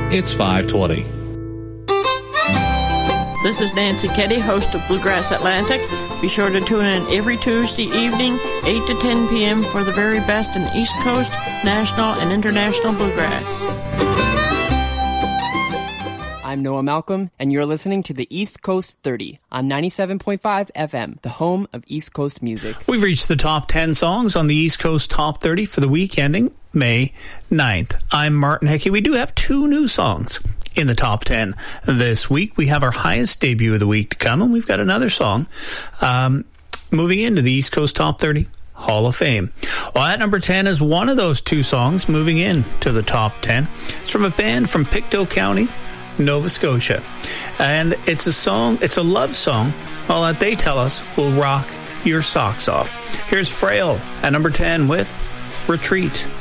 It's 5:20. This is Nancy Keddy, host of Bluegrass Atlantic. Be sure to tune in every Tuesday evening, 8 to 10 p.m. for the very best in East Coast, national, and international bluegrass. I'm Noah Malcolm, and you're listening to the East Coast 30 on 97.5 FM, the home of East Coast music. We've reached the top 10 songs on the East Coast Top 30 for the week ending May 9th. I'm Martin Hickey. We do have 2 new songs in the top 10 this week. We have our highest debut of the week to come, and we've got another song moving into the East Coast Top 30 Hall of Fame. Well, at number 10 is one of those 2 songs moving into the top 10. It's from a band from Pictou County, Nova Scotia. And it's a love song, well, that they tell us will rock your socks off. Here's Frail at number 10 with Retreat.